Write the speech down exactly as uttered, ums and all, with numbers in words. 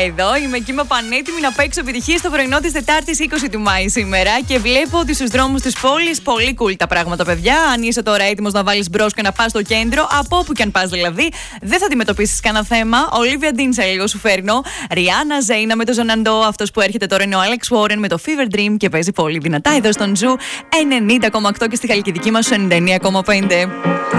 εδώ είμαι και είμαι πανέτοιμη να παίξω επιτυχία στο πρωινό της Τετάρτης είκοσι του Μάη σήμερα και βλέπω ότι στους δρόμους της πόλης πολύ cool τα πράγματα, παιδιά. Αν είσαι τώρα έτοιμος να βάλεις μπρος και να πας στο κέντρο, από όπου και αν πας δηλαδή, δεν θα αντιμετωπίσεις κανένα θέμα. Ολίβια Ντίν σε λίγο σου φέρνω. Ριάννα Ζέινα με το Ζωναντό. Αυτός που έρχεται τώρα είναι ο Άλεξ Βόρεν με το Fever Dream και παίζει πολύ δυνατά εδώ στον Ζου ενενήντα κόμμα οκτώ και στη Χαλκιδική μας ενενήντα εννέα κόμμα πέντε.